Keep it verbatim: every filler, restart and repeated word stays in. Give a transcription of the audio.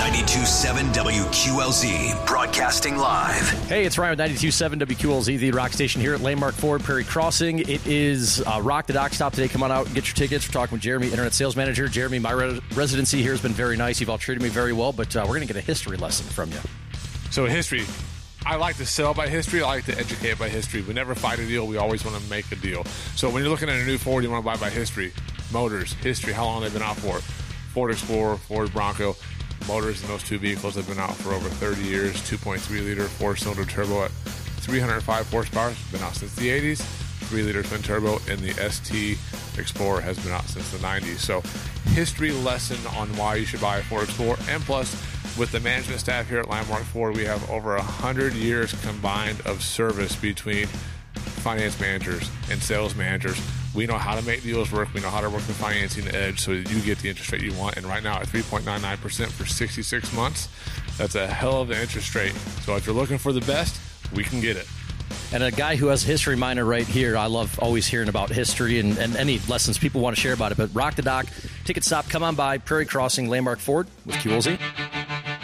ninety-two point seven W Q L Z, broadcasting live. Hey, it's Ryan with ninety-two point seven W Q L Z, the rock station here at Landmark Ford, Prairie Crossing. It is uh, Rock the Dock Stop today. Come on out and get your tickets. We're talking with Jeremy, Internet Sales Manager. Jeremy, my re- residency here has been very nice. You've all treated me very well, but uh, we're going to get a history lesson from you. So history, I like to sell by history. I like to educate by history. We never fight a deal. We always want to make a deal. So when you're looking at a new Ford, you want to buy by history. Motors, history, how long they've been out for. Ford Explorer, Ford Bronco. Motors in those two vehicles have been out for over thirty years. two point three liter four-cylinder turbo at three hundred five horsepower. Been out since the eighties. three liter twin turbo in the S T Explorer has been out since the nineties. So history lesson on why you should buy a Ford Explorer. And plus, with the management staff here at Landmark Ford, we have over one hundred years combined of service between finance managers and sales managers. We know how to make deals work. We know how to work the financing edge so that you get the interest rate you want. And right now at three point nine nine percent for sixty-six months, that's a hell of an interest rate. So if you're looking for the best, we can get it. And a guy who has a history minor right here, I love always hearing about history and, and any lessons people want to share about it. But Rock the Dock, ticket stop, come on by, Prairie Crossing, Landmark Ford with Q L Z.